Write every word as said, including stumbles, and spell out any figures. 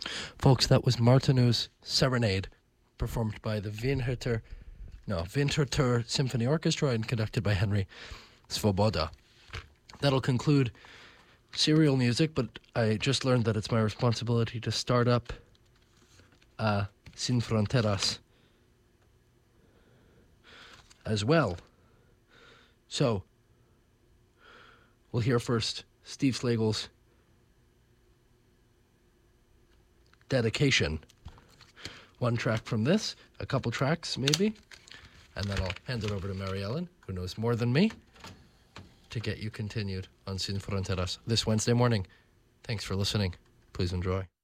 Folks, that was Martineau's Serenade, performed by the Winterthur, no, Winterthur Symphony Orchestra and conducted by Henry Svoboda. That'll conclude serial music, but I just learned that it's my responsibility to start up uh, Sin Fronteras as well. So, we'll hear first Steve Slagle's Dedication. One track from this, a couple tracks maybe, and then I'll hand it over to Mary Ellen, who knows more than me, to get you continued on Sin Fronteras this Wednesday morning. Thanks for listening. Please enjoy.